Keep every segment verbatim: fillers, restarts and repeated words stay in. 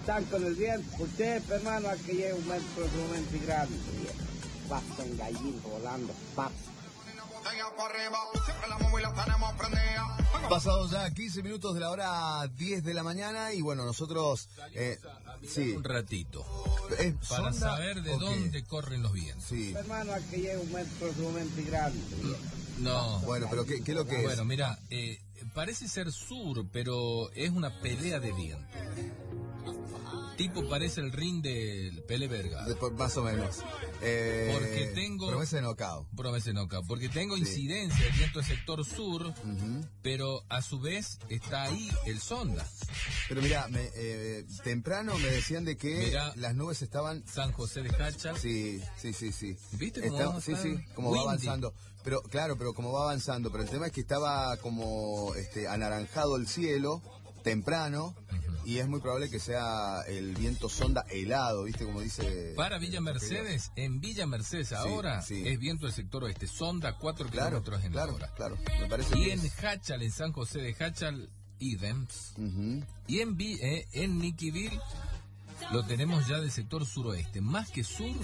están con el viento. Usted, hermano, a que llegue un metro de un momento y grande. Pasa un gallín volando, pasa. Pasados ya quince minutos de la hora diez de la mañana y bueno, nosotros eh, sí, un ratito ¿Es para sonda saber de o qué? dónde corren los vientos. Sí. Hermano, a que llegue un metro de un momento y grande. No. Bueno, pero ¿qué, qué es lo que es? Bueno, mira, eh, parece ser sur, pero es una pelea de viento. Tipo parece el ring del Pele Vergara. De- más o menos. Eh, Porque tengo... Promesa de knockout. Promesa de knockout. Porque tengo Sí. incidencia, el viento del sector sur, Ujú. pero a su vez está ahí el sonda. Pero mira, me, eh, temprano me decían de que Mirá. las nubes estaban... San José de Cachal. Sí, sí, sí, sí. ¿Viste cómo Está- va sí, a sí, estar? como va Windy. avanzando. Pero claro, pero como va avanzando. Pero el tema es que estaba como este anaranjado el cielo temprano y es muy probable que sea el viento sonda helado, ¿viste? Como dice... Para Villa Mercedes, en Villa Mercedes ahora sí. es viento del sector oeste, sonda cuatro Claro, kilómetros en claro, la hora. claro. Me parece Y que en es- Hachal, en San José de Hachal, idem. Ujú. Y en, Vi- eh, en Niquiville lo tenemos ya del sector suroeste. Más que sur,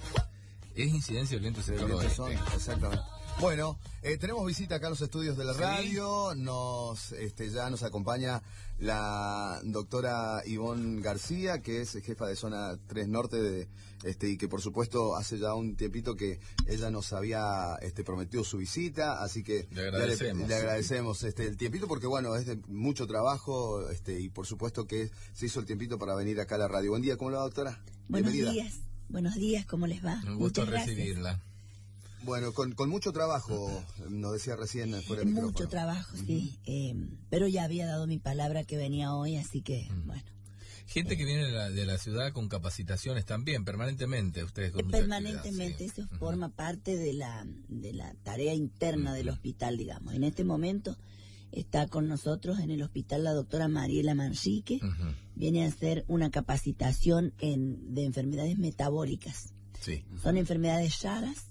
es incidencia del viento del El sector viento oeste. sonda, exactamente. Bueno, eh, tenemos visita acá a los estudios de la Sí. radio. Nos, este, ya nos acompaña la doctora Ivonne García, que es jefa de zona tres Norte, de, este, y que por supuesto hace ya un tiempito que ella nos había este, prometido su visita, así que Le agradecemos. ya le, le agradecemos este, el tiempito, porque bueno, es de mucho trabajo, este, y por supuesto que se hizo el tiempito para venir acá a la radio. Buen día, ¿cómo le va, doctora? Buenos Bienvenida. días, buenos días, ¿cómo les va? Un gusto Muchas gracias. recibirla. Bueno, con, con mucho trabajo, nos decía recién fuera del Mucho micrófono. trabajo, sí, eh, pero ya había dado mi palabra que venía hoy, así que, bueno. Gente que viene de la, de la ciudad con capacitaciones también, permanentemente, ustedes con mucha Permanentemente, actividad, eso sí. forma parte de la, de la tarea interna del hospital, digamos. En este momento está con nosotros en el hospital la doctora Mariela Manrique, Ujú. viene a hacer una capacitación en, de enfermedades metabólicas. Sí. Son enfermedades raras,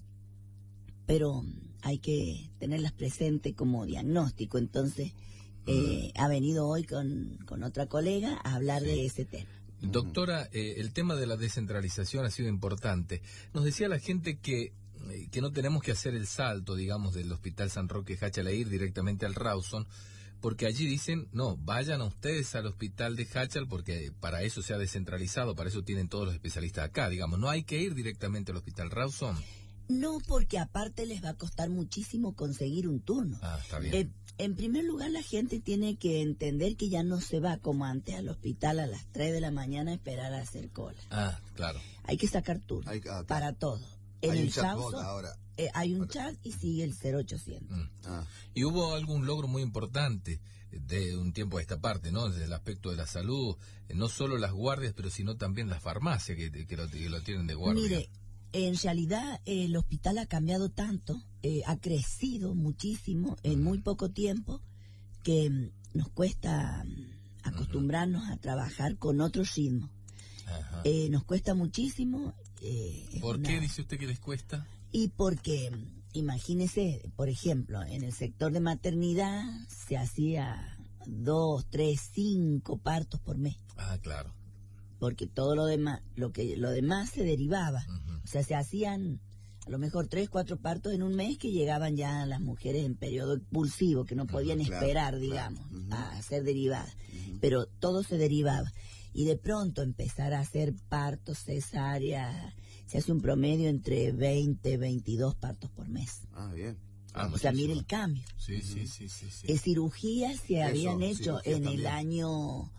pero hay que tenerlas presentes como diagnóstico. Entonces, eh, ha venido hoy con, con otra colega a hablar Sí. de ese tema. Doctora, eh, el tema de la descentralización ha sido importante. Nos decía la gente que, eh, que no tenemos que hacer el salto, digamos, del Hospital San Roque Hachal a ir directamente al Rawson, porque allí dicen, no, vayan a ustedes al Hospital de Hachal, porque para eso se ha descentralizado, para eso tienen todos los especialistas acá, digamos, no hay que ir directamente al Hospital Rawson. No, porque aparte les va a costar muchísimo conseguir un turno. Ah, está bien. Eh, en primer lugar, la gente tiene que entender que ya no se va como antes al hospital a las tres de la mañana a esperar a hacer cola. Ah, claro. Hay que sacar turno Hay- ah, claro. para todo. En Hay el un chatbot Sauso, ahora. eh, hay un chat y sigue el cero ochocientos. Mm. Ah. Y hubo algún logro muy importante de un tiempo a esta parte, ¿no? Desde el aspecto de la salud, eh, no solo las guardias, pero sino también las farmacias que, que, lo, que lo tienen de guardia. Mire, en realidad eh, el hospital ha cambiado tanto, eh, ha crecido muchísimo en muy poco tiempo, que mm, nos cuesta mm, acostumbrarnos a trabajar con otro ritmo. Ajá. Eh, nos cuesta muchísimo. eh, es ¿Por una- qué dice usted que les cuesta? Y porque, mm, imagínese, por ejemplo, en el sector de maternidad se hacía dos, tres, cinco partos por mes, Ah, claro. porque todo lo demás, lo que lo demás se derivaba. Ujú. O sea, se hacían a lo mejor tres, cuatro partos en un mes que llegaban ya las mujeres en periodo expulsivo, que no podían claro, esperar, claro. digamos, Ujú. a ser derivadas. Pero todo se derivaba. Y de pronto empezar a hacer partos, cesáreas, se hace un promedio entre veinte, veintidós partos por mes. Ah, bien. Ah, O sea, muchísimo. mire el cambio. Sí, sí, sí, sí, sí. Eh, cirugías se Eso, habían hecho cirugías en el también. año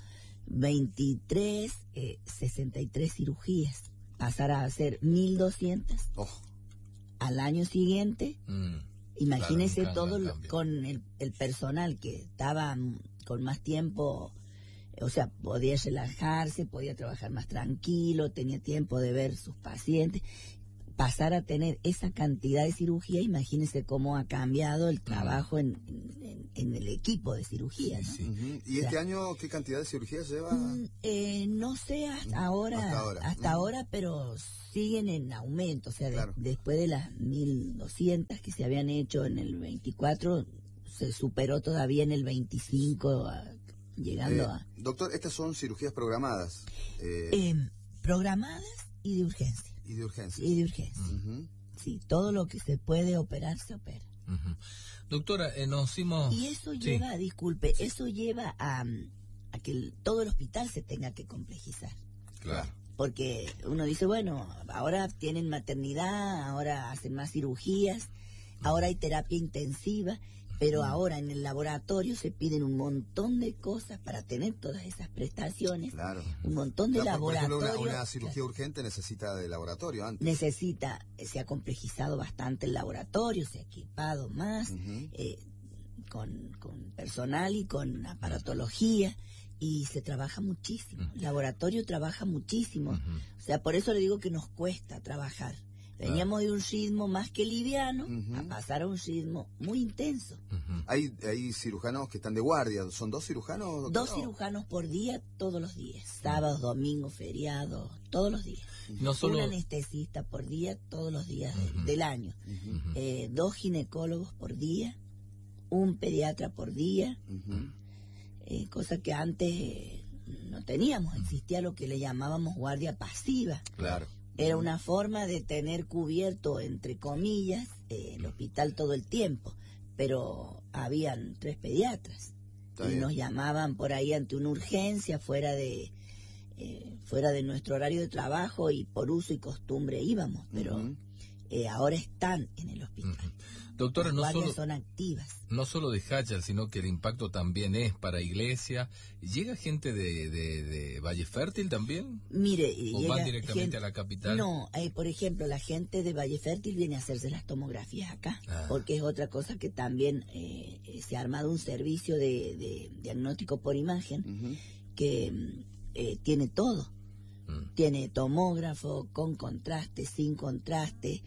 veintitrés, eh, sesenta y tres cirugías. Pasar a hacer mil doscientas Oh, al año siguiente. Mm. Imagínese Claro, un todo cambio, lo- cambio. con el, el personal que estaba mm, con más tiempo, o sea, podía relajarse, podía trabajar más tranquilo, tenía tiempo de ver sus pacientes. Pasar a tener esa cantidad de cirugía, imagínese cómo ha cambiado el trabajo en, en- en el equipo de cirugía, ¿no? Sí. ujú. ¿Y este año qué cantidad de cirugías lleva? Mm, eh, no sé hasta ahora, Hasta ahora. hasta Ujú. ahora, pero siguen en aumento, o sea, de- Claro. después de las mil doscientas que se habían hecho en el veinticuatro, se superó todavía en el veinticinco a llegando Eh, a... doctor, estas son cirugías programadas eh, Eh, programadas y de urgencia. y de urgencia. Y de urgencia. Ujú. Sí, todo lo que se puede operar, se opera. Ujú. Doctora, eh, nos hicimos... Y eso Sí. lleva, disculpe, eso lleva a, a que el- todo el hospital se tenga que complejizar. Claro. Porque uno dice, bueno, ahora tienen maternidad, ahora hacen más cirugías, ahora hay terapia intensiva, pero ahora en el laboratorio se piden un montón de cosas para tener todas esas prestaciones, Claro. un montón de Claro, por ejemplo, una, laboratorios. una cirugía urgente necesita de laboratorio antes. Necesita, se ha complejizado bastante el laboratorio, se ha equipado más, Ujú. eh, con, con personal y con aparatología, y se trabaja muchísimo. El laboratorio trabaja muchísimo. Ujú. O sea, por eso le digo que nos cuesta trabajar. Veníamos de un ritmo más que liviano Ujú. a pasar a un ritmo muy intenso. Ujú. Hay, hay cirujanos que están de guardia. ¿Son dos cirujanos, doctor? Dos cirujanos por día, todos los días. Sábados, domingos, feriados, todos los días. No solo... Un anestesista por día, todos los días de- Ujú. del año. Ujú. Eh, dos ginecólogos por día, un pediatra por día, Ujú. eh, cosa que antes eh, no teníamos. Existía lo que le llamábamos guardia pasiva. Claro. Era una forma de tener cubierto, entre comillas, eh, el hospital todo el tiempo, pero habían tres pediatras Está y bien. nos llamaban por ahí ante una urgencia fuera de eh, fuera de nuestro horario de trabajo, y por uso y costumbre íbamos, pero Ujú. eh, ahora están en el hospital. Ujú. Doctora, Las no guardias solo... son activas. No solo de Hachal, sino que el impacto también es para iglesia. ¿Llega gente de, de, de Valle Fértil también? Mire, ¿O llega van directamente gente- a la capital? No, eh, por ejemplo, la gente de Valle Fértil viene a hacerse las tomografías acá, Ah. porque es otra cosa que también eh, eh, se ha armado un servicio de, de diagnóstico por imagen Ujú. que mm, eh, tiene todo. Mm. Tiene tomógrafo con contraste, sin contraste,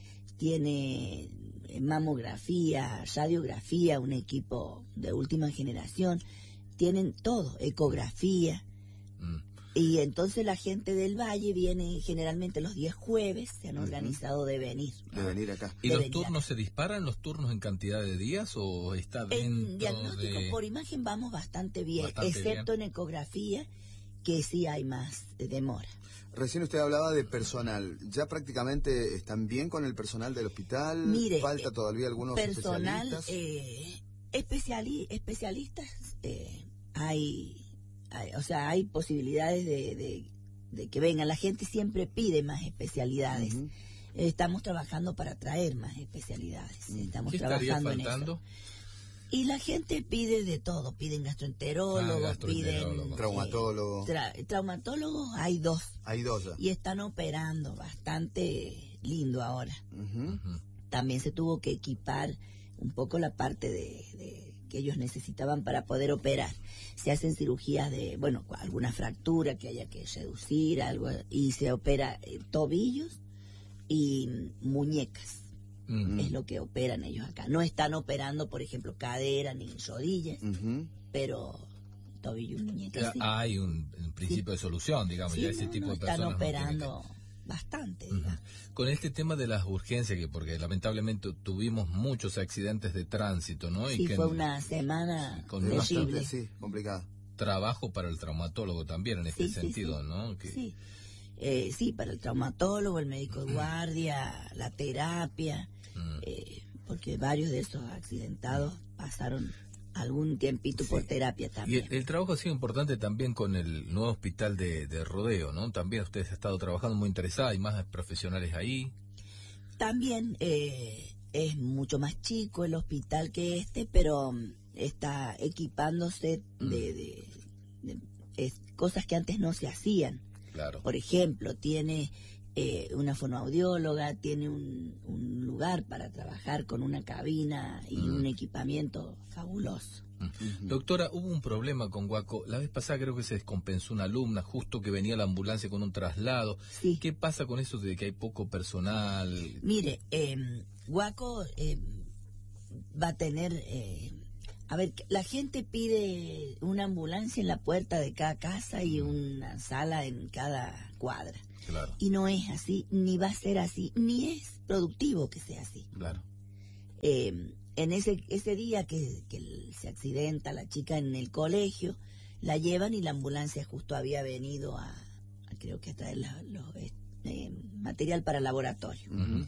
tiene eh, mamografía, radiografía, un equipo de última generación, tienen todo, ecografía. Mm. Y entonces la gente del Valle viene generalmente los días jueves, se han Ujú. organizado de venir. De venir acá. ¿Y de los venir turnos se disparan, los turnos en cantidad de días o está En dentro diagnóstico de...? por imagen vamos bastante bien, Bastante excepto en ecografía, que sí hay más eh, demora. Recién usted hablaba de personal. ¿Ya prácticamente están bien con el personal del hospital? Mire, ¿Falta eh, todavía algunos Personal, especialistas? eh, especiali- especialistas, eh, hay, hay- o sea, hay posibilidades de, de- de que vengan. La gente siempre pide más especialidades. Ujú. Eh, Estamos trabajando para traer más especialidades. Estamos ¿Qué estaría trabajando en faltando? eso. Y la gente pide de todo, piden gastroenterólogos, Ah, gastroenterólogo. piden Traumatólogo. eh, tra- traumatólogos, hay dos Hay dos ya. y están operando bastante lindo ahora. Ujú. Ujú. También se tuvo que equipar un poco la parte de, de que ellos necesitaban para poder operar. Se hacen cirugías de, bueno, alguna fractura que haya que reducir, algo, y se opera eh, tobillos y muñecas. Mm. Es lo que operan ellos acá. No están operando, por ejemplo, cadera ni rodillas, Ujú. pero tobillo y muñecas Ya sí. hay un, un principio de solución, digamos, Sí, ya ese no, tipo no, de están personas no tienen operando bastante, que- digamos. Ujú. Con este tema de las urgencias, que porque lamentablemente tuvimos muchos accidentes de tránsito, ¿no? Sí, y que fue en- una semana con Es terrible. bastante, sí, complicado. trabajo para el traumatólogo también en este Sí, sí, sentido, sí. ¿no? Que, Sí. Eh, sí, para el traumatólogo, el médico de guardia, la terapia, mm, eh, porque varios de esos accidentados pasaron algún tiempito por terapia Y también. el, el trabajo ha sido importante también con el nuevo hospital de, de Rodeo, ¿no? También ustedes han estado trabajando muy interesados, hay más profesionales ahí. También eh, es mucho más chico el hospital que este, pero mm, está equipándose de, de- de- es- cosas que antes no se hacían. Claro. Por ejemplo, tiene eh, una fonoaudióloga, tiene un, un lugar para trabajar con una cabina y Mm. un equipamiento fabuloso. Mm. Doctora, hubo un problema con Guaco. La vez pasada creo que se descompensó una alumna justo que venía a la ambulancia con un traslado. Sí. ¿Qué pasa con eso de que hay poco personal? Mire, eh, Guaco eh, va a tener... eh, a ver, la gente pide una ambulancia en la puerta de cada casa y una sala en cada cuadra. Claro, Y no es así, ni va a ser así, ni es productivo que sea así. claro. Eh, en ese ese día que, que se accidenta la chica en el colegio, la llevan y la ambulancia justo había venido a, a creo que a traer la, los, eh, material para laboratorio. Uh-huh.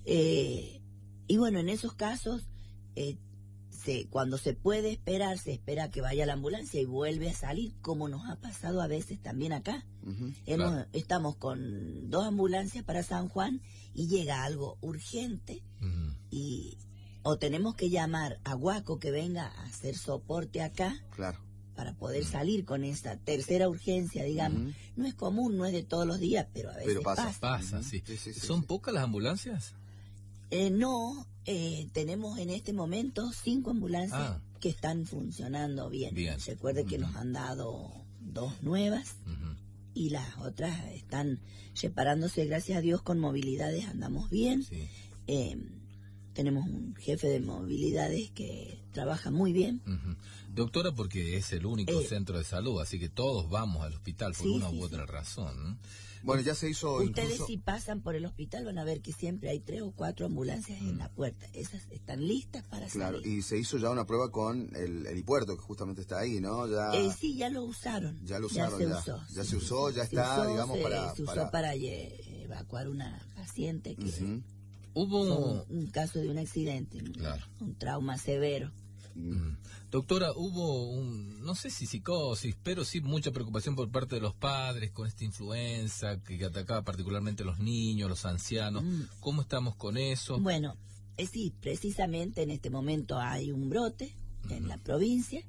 eh, y bueno, en esos casos, eh, se, cuando se puede esperar, se espera que vaya la ambulancia y vuelve a salir, como nos ha pasado a veces también acá. Uh-huh. Hemos, Claro. Estamos con dos ambulancias para San Juan y llega algo urgente Ujú. y o tenemos que llamar a Guaco que venga a hacer soporte acá Claro. para poder salir con esa tercera urgencia, digamos. Ujú. No es común, no es de todos los días, pero a veces Pero pasa. pasa. Pasa, Ujú. sí. Sí, sí, sí, ¿Son sí. pocas las ambulancias? Eh, no, eh, tenemos en este momento cinco ambulancias Ah. que están funcionando bien. Bien. Recuerde que Ujú. nos han dado dos nuevas Ujú. y las otras están separándose, gracias a Dios, con movilidades andamos bien. Sí. Eh, tenemos un jefe de movilidades que trabaja muy bien. Ujú. Doctora, porque es el único Eh, centro de salud, así que todos vamos al hospital por sí, una sí, u sí. otra razón, ¿no? Bueno, ya se hizo Ustedes incluso... si pasan por el hospital van a ver que siempre hay tres o cuatro ambulancias en la puerta. Esas están listas para Claro, salir. y se hizo ya una prueba con el helipuerto, que justamente está ahí, ¿no? Ya, Eh, sí, ya lo usaron. ya lo usaron, se ya. usó. Ya sí, se usó, sí, ya se está, usó, digamos, se, para- se usó para- para, lle- evacuar una paciente que Ujú. Hubo... fue un, un caso de un accidente, un- Claro. un trauma severo. Mm. Doctora, hubo un, no sé si psicosis, pero sí mucha preocupación por parte de los padres con esta influenza que, que atacaba particularmente a los niños, a los ancianos. Mm. ¿Cómo estamos con eso? Bueno, eh, sí, precisamente en este momento hay un brote en la provincia.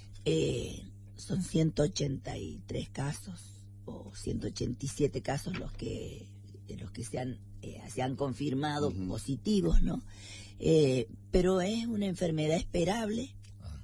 Eh, son ciento ochenta y tres casos o ciento ochenta y siete casos los que de los que se han eh, se han confirmado Ujú. positivos, ¿no? Eh, pero es una enfermedad esperable,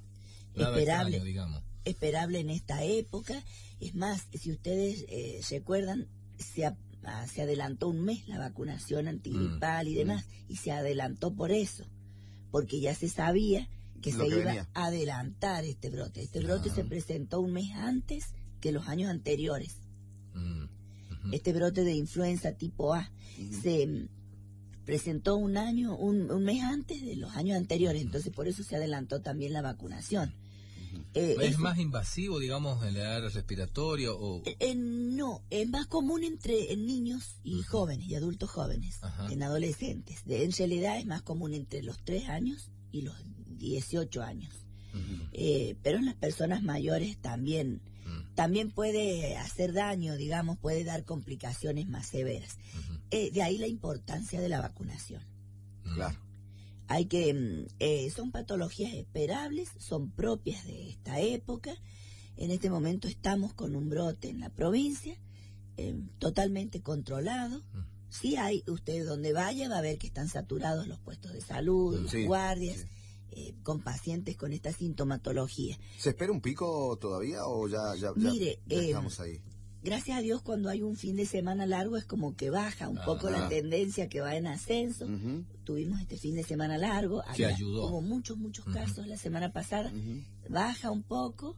Nada esperable. extraño, digamos. esperable en esta época. Es más, si ustedes eh, recuerdan, se, a- ah, se adelantó un mes la vacunación antigripal y demás, y se adelantó por eso, porque ya se sabía que Lo se que iba venía. a adelantar este brote. Este brote Ah. se presentó un mes antes que los años anteriores. Mm. Ujú. Este brote de influenza tipo A Ujú. se mm, presentó un año, un, un mes antes de los años anteriores, entonces por eso se adelantó también la vacunación. Eh, ¿Es eso- más invasivo, digamos, en la área respiratoria o...? Eh, eh, no, es más común entre en niños y jóvenes y adultos jóvenes, Ajá. en adolescentes. De, en realidad es más común entre los tres años y los dieciocho años. Ujú. Eh, pero en las personas mayores también, Mm. también puede hacer daño, digamos, puede dar complicaciones más severas. Ujú. Eh, de ahí la importancia de la vacunación. Mm. Claro. Hay que, mm, eh, son patologías esperables, son propias de esta época. En este momento estamos con un brote en la provincia, eh, totalmente controlado. Mm. Sí hay, usted donde vaya va a ver que están saturados los puestos de salud, Mm, las sí, guardias, sí. eh, con pacientes con esta sintomatología. ¿Se espera un pico todavía o ya, ya, ya- Mire, ya eh, estamos ahí? Gracias a Dios cuando hay un fin de semana largo es como que baja un Ah, poco ah. la tendencia que va en ascenso. Ujú, Tuvimos este fin de semana largo, Que había- ayudó. hubo muchos, muchos Ujú. casos la semana pasada, ujú. baja un poco,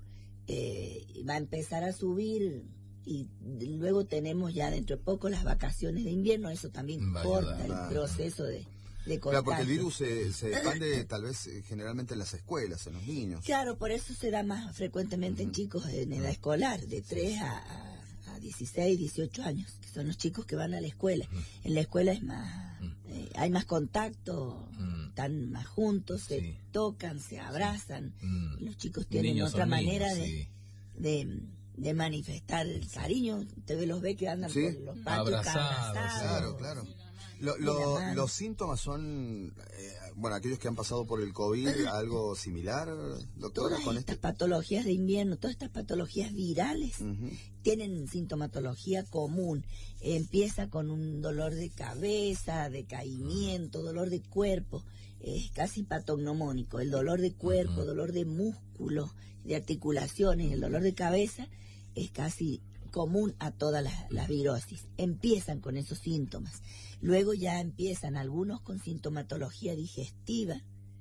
eh, y va a empezar a subir y luego tenemos ya dentro de poco las vacaciones de invierno, eso también Va a corta ayudar, el claro. proceso de, de contagio. Claro, porque el virus se, se expande tal vez eh, generalmente en las escuelas, en los niños. Claro, por eso se da más frecuentemente en Ujú. chicos en edad escolar, de tres a, a, a dieciséis, dieciocho años, que son los chicos que van a la escuela. En la escuela es más, eh, hay más contacto, Mm. están más juntos, se Sí. tocan, se abrazan. Mm. Los chicos tienen Niños otra son niños, manera de, sí. de, de manifestar el cariño. Usted ve- los ve que andan Sí. por los patios Abrazados, abrazados. Claro, claro. Lo- de lo- la mano. los síntomas son, eh, bueno, aquellos que han pasado por el COVID, algo similar, doctora, Todas con estas este. patologías de invierno, todas estas patologías virales Ujú. tienen sintomatología común. Empieza con un dolor de cabeza, decaimiento, dolor de cuerpo, es casi patognomónico. El dolor de cuerpo, Ujú. dolor de músculos, de articulaciones, el dolor de cabeza es casi común a todas las, las virosis. Empiezan con esos síntomas. Luego ya empiezan algunos con sintomatología digestiva,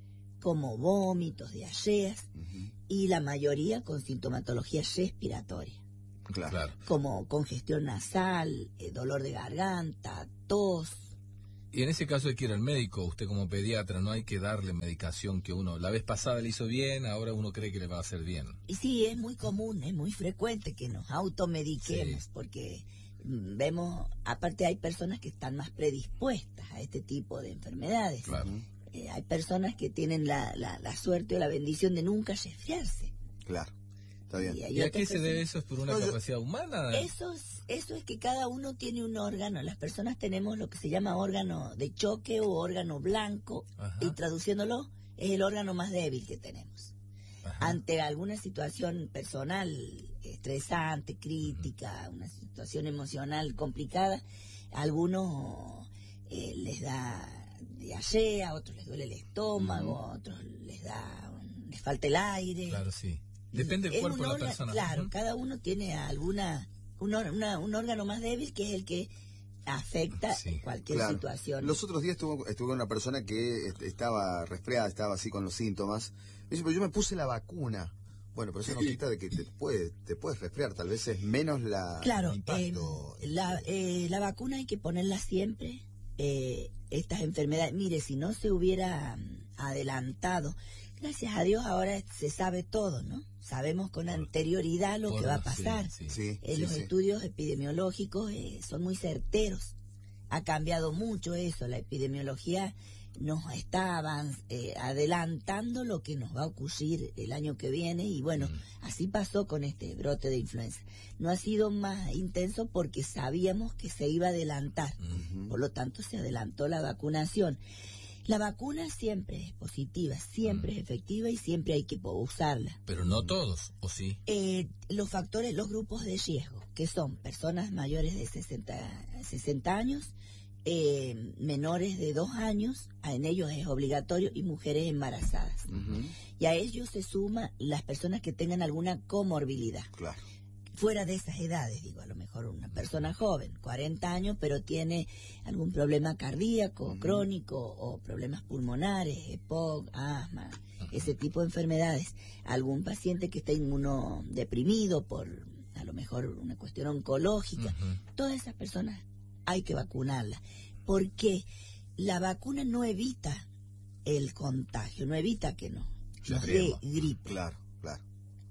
como vómitos, diarreas, Ujú. y la mayoría con sintomatología respiratoria, Claro. Claro. como congestión nasal, eh, dolor de garganta, tos, Y en ese caso hay que ir al médico, usted como pediatra, no hay que darle medicación que uno, la vez pasada le hizo bien, ahora uno cree que le va a hacer bien. Y sí, es muy común, es muy frecuente que nos automediquemos, sí. porque mm, vemos, aparte hay personas que están más predispuestas a este tipo de enfermedades. Claro. Eh, hay personas que tienen la, la, la suerte o la bendición de nunca resfriarse. Claro. Está bien. ¿Y, ¿Y a qué se debe eso? ¿Es por una no, capacidad yo... humana? Eso es, eso es que cada uno tiene un órgano. Las personas tenemos lo que se llama órgano de choque o órgano blanco. Ajá. Y traduciéndolo, es el órgano más débil que tenemos. Ajá. Ante alguna situación personal estresante, crítica, uh-huh. una situación emocional complicada, a algunos eh, les da diarrea, a otros les duele el estómago, a uh-huh. otros les da les falta el aire. Claro, sí. Depende del cuerpo de la persona. Claro, uh-huh. cada uno tiene alguna un, una, un órgano más débil que es el que afecta sí, cualquier claro. situación. Los otros días estuve, estuve con una persona que estaba resfriada, estaba así con los síntomas. Me dice, pero yo me puse la vacuna. Bueno, pero eso no quita de que te puede, te puedes resfriar, tal vez es menos la claro, el impacto. Eh, la, eh, la vacuna hay que ponerla siempre. Eh, estas enfermedades, mire, si no se hubiera adelantado, gracias a Dios ahora se sabe todo, ¿no? Sabemos con anterioridad lo que va a pasar. Sí, sí, eh, sí, los sí. estudios epidemiológicos eh, son muy certeros. Ha cambiado mucho eso. La epidemiología nos está avanz, eh, adelantando lo que nos va a ocurrir el año que viene. Y bueno, mm. así pasó con este brote de influenza. No ha sido más intenso porque sabíamos que se iba a adelantar. Mm-hmm. Por lo tanto, se adelantó la vacunación. La vacuna siempre es positiva, siempre mm. es efectiva y siempre hay que usarla. Pero no todos, ¿o sí? Eh, los factores, los grupos de riesgo, que son personas mayores de sesenta, sesenta años, eh, menores de dos años, en ellos es obligatorio, y mujeres embarazadas. Uh-huh. Y a ellos se suman las personas que tengan alguna comorbilidad. Claro. Fuera de esas edades, digo, a lo mejor una persona joven, cuarenta años, pero tiene algún problema cardíaco, uh-huh. crónico, o problemas pulmonares, E P O C, asma, uh-huh. ese tipo de enfermedades. Algún paciente que está inmunodeprimido por a lo mejor una cuestión oncológica. Uh-huh. Todas esas personas hay que vacunarlas, porque la vacuna no evita el contagio, no evita que no, nos dé gripe. Claro, claro.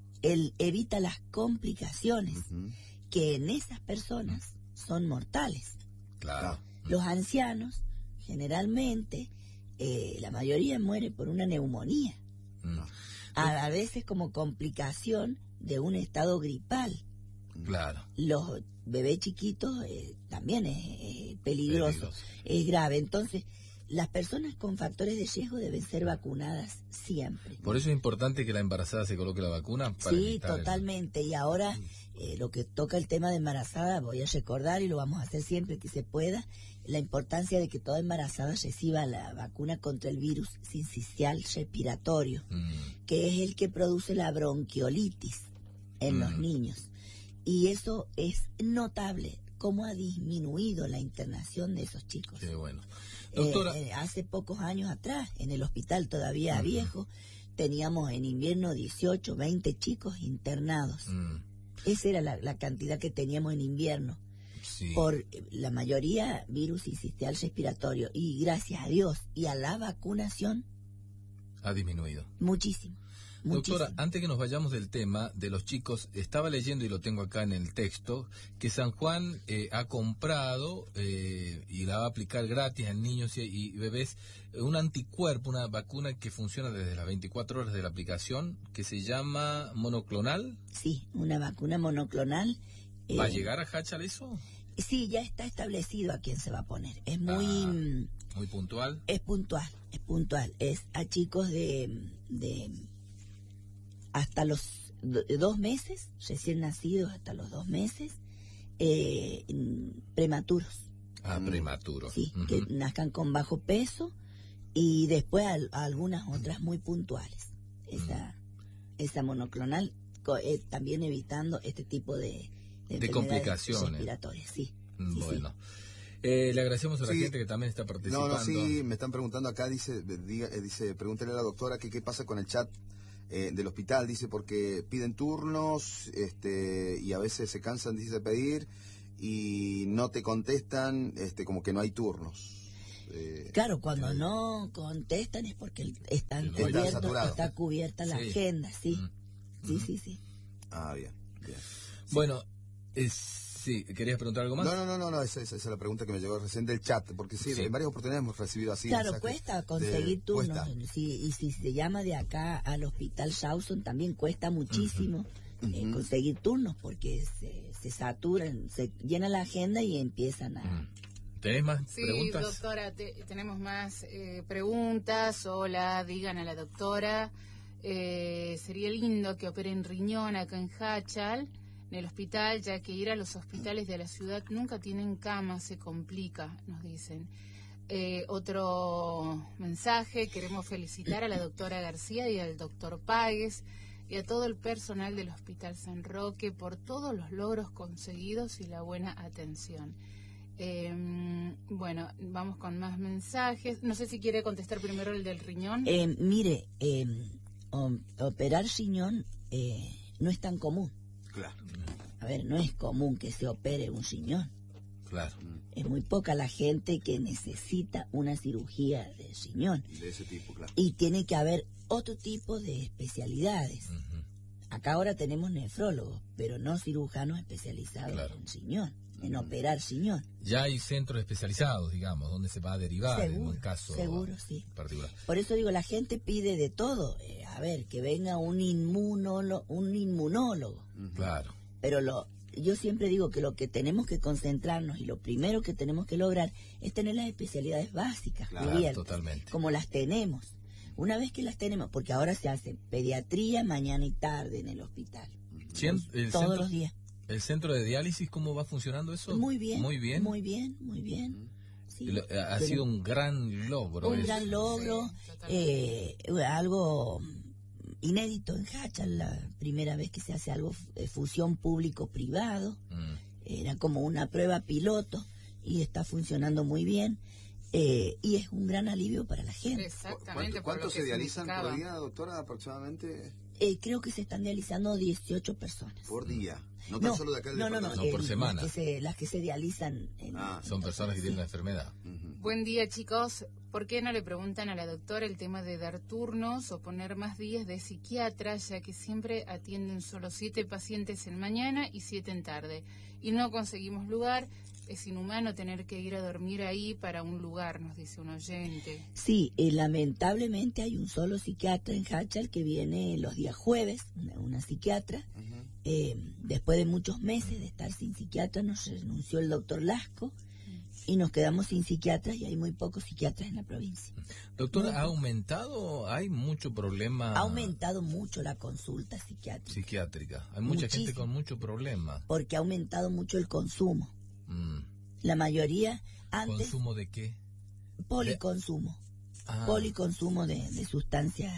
Él evita las complicaciones uh-huh. que en esas personas son mortales. Claro. Los ancianos, generalmente, eh, la mayoría muere por una neumonía. Uh-huh. A, a veces como complicación de un estado gripal. Claro. Los bebés chiquitos eh, también es, es peligroso, peligroso, es grave. Entonces, las personas con factores de riesgo deben ser vacunadas siempre. Por eso es importante que la embarazada se coloque la vacuna. Para sí, totalmente. El... Y ahora, eh, lo que toca el tema de embarazada, voy a recordar, y lo vamos a hacer siempre que se pueda, la importancia de que toda embarazada reciba la vacuna contra el virus sincicial respiratorio, mm. que es el que produce la bronquiolitis en mm. los niños. Y eso es notable, cómo ha disminuido la internación de esos chicos. Qué bueno. Doctora. Eh, eh, hace pocos años atrás, en el hospital todavía uh-huh. viejo, teníamos en invierno dieciocho, veinte chicos internados. Uh-huh. Esa era la, la cantidad que teníamos en invierno. Sí. Por la mayoría virus sincicial respiratorio. Y gracias a Dios y a la vacunación, ha disminuido. Muchísimo. Muchísimo. Doctora, antes que nos vayamos del tema de los chicos, estaba leyendo, y lo tengo acá en el texto, que San Juan eh, ha comprado eh, y la va a aplicar gratis a niños y, y bebés un anticuerpo, una vacuna que funciona desde las veinticuatro horas de la aplicación, que se llama monoclonal. Sí, una vacuna monoclonal. ¿Va eh, a llegar a Hachal eso? Sí, ya está establecido a quién se va a poner. Es muy... Ah, muy puntual. Es puntual, es puntual. Es a chicos de... de hasta los dos meses, recién nacidos hasta los dos meses, eh, prematuros. Ah, prematuros. Sí, uh-huh. que nazcan con bajo peso, y después a, a algunas otras muy puntuales. Esa, uh-huh. esa monoclonal, eh, también evitando este tipo de, de, de complicaciones respiratorias. Sí. Bueno. Sí, sí. Eh, le agradecemos a la sí. gente que también está participando. No, no, sí, me están preguntando acá, dice, diga, dice, pregúntele a la doctora que qué pasa con el chat Eh, del hospital, dice, porque piden turnos este y a veces se cansan, dice, de pedir y no te contestan, este como que no hay turnos. Eh, Claro, cuando eh, no contestan es porque están Está cubiertos, saturado. está cubierta la Sí. agenda, sí. Mm. Sí, Ujú. sí, sí. Ah, bien, bien. Bueno, eh, sí, ¿querías preguntar algo más? No, no, no, no, no esa, esa es la pregunta que me llegó recién del chat, porque sí, Sí. en varias oportunidades hemos recibido así. Claro, mensajes cuesta de- conseguir turnos. cuesta. Sí, y si se llama de acá al hospital Shawson también cuesta muchísimo eh, Ujú. conseguir turnos porque se, se saturan, se llena la agenda y empiezan a... Mm. ¿Tenés más Sí, preguntas? doctora, te- tenemos más eh, preguntas. Hola, digan a la doctora. Eh, sería lindo que operen riñón acá en Hachal, en el hospital, ya que ir a los hospitales de la ciudad nunca tienen cama, se complica, nos dicen. Eh, otro mensaje, queremos felicitar a la doctora García y al doctor Páguez y a todo el personal del Hospital San Roque por todos los logros conseguidos y la buena atención. Eh, bueno, vamos con más mensajes. No sé si quiere contestar primero el del riñón. Eh, mire, eh, o- operar riñón eh, no es tan común. Claro. A ver, no es común que se opere un riñón. Claro. Es muy poca la gente que necesita una cirugía de riñón. De ese tipo, claro. Y tiene que haber otro tipo de especialidades. Ujú. Acá ahora tenemos nefrólogos, pero no cirujanos especializados Claro. en riñón, en operar riñón. Ya hay centros especializados, digamos, donde se va a derivar en Seguro, un caso seguro, sí. particular. Por eso digo, la gente pide de todo. Eh, a ver, que venga un inmunólogo, un inmunólogo. Ujú. Claro. Pero lo, yo siempre digo que lo que tenemos que concentrarnos y lo primero que tenemos que lograr es tener las especialidades básicas Claro, cubiertas, totalmente. como las tenemos. Una vez que las tenemos, porque ahora se hace pediatría mañana y tarde en el hospital, Cien- el, todos centro, los días. ¿El centro de diálisis cómo va funcionando eso? Muy bien, Muy bien. muy bien, muy bien. Sí. Lo- ha Pero sido un gran logro. un eso. gran logro, Sí, totalmente. eh, algo inédito en Hachal, la primera vez que se hace algo, eh, fusión público-privado. Mm. Era como una prueba piloto y está funcionando muy bien. Eh, y es un gran alivio para la gente. Exactamente. ¿Cuánto, por lo cuánto que se dializan significaba. por día, doctora, aproximadamente? Eh, creo que se están dializando dieciocho personas. Por día. No tan solo de acá del no, no, no, departamento. No, por eh, semana. Las que se, las que se dializan. En, Ah, Son personas que tienen la enfermedad. Ujú. Buen día, chicos. ¿Por qué no le preguntan a la doctora el tema de dar turnos o poner más días de psiquiatra, ya que siempre atienden solo siete pacientes en mañana y siete en tarde? Y no conseguimos lugar. Es inhumano tener que ir a dormir ahí para un lugar, nos dice un oyente. Sí, eh, lamentablemente hay un solo psiquiatra en Hachal que viene los días jueves, una, una psiquiatra. Ujú. Eh, después de muchos meses de estar sin psiquiatra, nos renunció el doctor Lasco y nos quedamos sin psiquiatras y hay muy pocos psiquiatras en la provincia. Doctora, ¿ha aumentado? ¿Hay mucho problema Ha aumentado mucho la consulta psiquiátrica psiquiátrica? Hay mucha gente Muchísimo. con mucho problema. porque ha aumentado mucho el consumo. Mm. La mayoría antes ¿Consumo de qué? policonsumo, Ah, policonsumo de, de sustancias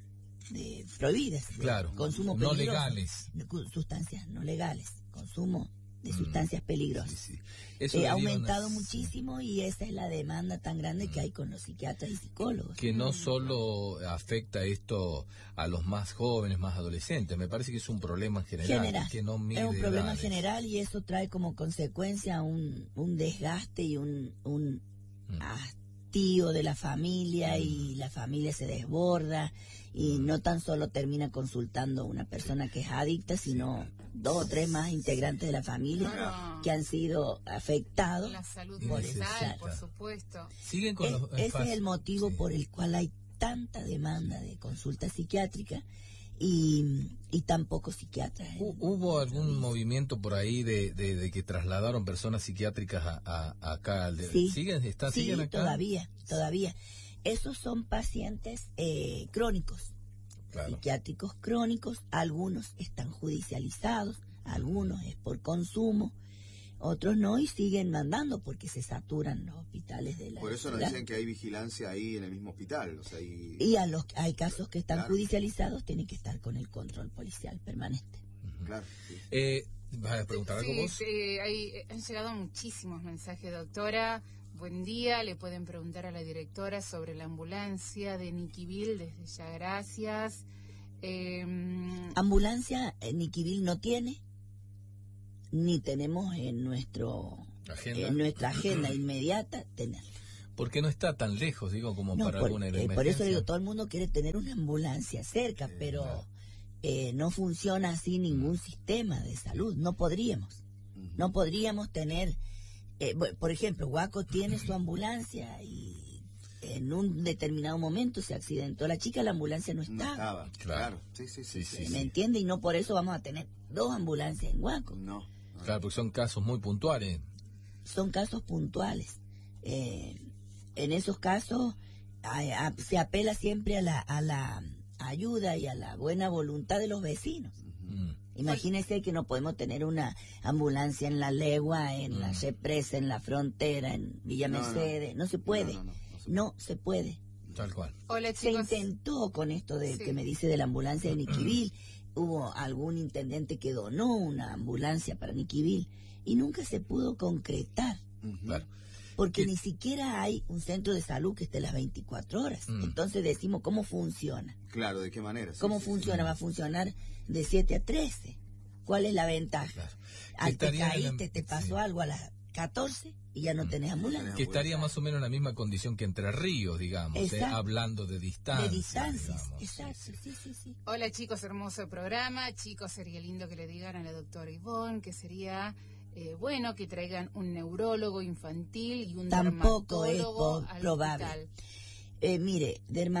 de prohibidas, de claro, consumo no peligroso, legales. de cu- sustancias no legales, consumo de Mm. sustancias peligrosas. Sí, sí. Eso Eh, ha deriva aumentado una- muchísimo y esa es la demanda tan grande que hay con los psiquiatras y psicólogos. Que no solo afecta esto a los más jóvenes, más adolescentes, me parece que es un problema en general. General. Que no mide Es un problema edades. general y eso trae como consecuencia un, un desgaste y un, un Mm. hastío de la familia y la familia se desborda y no tan solo termina consultando una persona que es adicta, sino dos o tres más integrantes de la familia Claro. que han sido afectados. La salud Y mental, necesita. por supuesto. Siguen con Es- los ese espacios. es el motivo Sí. por el cual hay tanta demanda de consulta psiquiátrica y, y tan pocos psiquiatras. en- Hu- ¿Hubo en la algún provincia. movimiento por ahí de, de, de que trasladaron personas psiquiátricas a, a- a acá? al de- Sí. ¿Siguen, están, Sí, siguen acá? todavía, todavía. Esos son pacientes eh, crónicos, Claro. psiquiátricos crónicos, algunos están judicializados, algunos es por consumo, otros no y siguen mandando porque se saturan los hospitales de la Por eso nos ciudad. dicen que hay vigilancia ahí en el mismo hospital. O sea, y... Y a los hay casos que están Claro. judicializados, tienen que estar con el control policial permanente. Claro, sí. Eh, ¿Vas a preguntar algo Sí, vos? sí, hay- han llegado muchísimos mensajes, doctora. Buen día, le pueden preguntar a la directora sobre la ambulancia de Niquivil, desde ya gracias. Eh, Ambulancia en Niquivil no tiene, ni tenemos en nuestro Agenda. en nuestra agenda inmediata tenerla. porque no está tan lejos, digo, como No, para por, alguna eh, emergencia. por eso digo, todo el mundo quiere tener una ambulancia cerca, Eh, pero claro. eh, no funciona así ningún sistema de salud. No podríamos. No podríamos tener, eh, bu- por ejemplo, Guaco tiene su ambulancia y en un determinado momento se accidentó la chica, la ambulancia no No estaba. estaba, Claro. claro. Sí, sí, sí. Sí, sí, ¿Me sí. entiende? Y no por eso vamos a tener dos ambulancias en Guaco. No. no. Claro, porque son casos muy puntuales. Son casos puntuales. Eh, en esos casos a- a- se apela siempre a la, a la ayuda y a la buena voluntad de los vecinos. Mm. Imagínese que no podemos tener una ambulancia en La Legua, en la Represa, en la Frontera, en Villa No, no. Mercedes. No se puede. No, no, no, no se No se puede. Tal cual. Hola, Se chicos. intentó con esto de Sí. que me dice de la ambulancia de Niquivil. Hubo algún intendente que donó una ambulancia para Niquivil y nunca se pudo concretar. Ujú. Claro. Porque ¿Qué? ni siquiera hay un centro de salud que esté las veinticuatro horas. Mm. Entonces decimos, ¿cómo funciona? Claro, ¿de qué manera? Sí, ¿Cómo sí, funciona? Va a funcionar de siete a trece. ¿Cuál es la ventaja? Claro. Al te Estaría en la- caíste, te pasó sí. algo a las catorce y ya no tenés ambulancia. Que estaría más o menos en la misma condición que Entre Ríos, digamos, eh, Exacto. hablando de distancia. De distancias. digamos. Exacto, Sí, sí. sí, sí, sí. Hola chicos, hermoso programa. Chicos, sería lindo que le digan a la doctora Ivonne que sería eh, bueno que traigan un neurólogo infantil y un Tampoco es dermatólogo po- al probable. hospital. Eh, mire, derma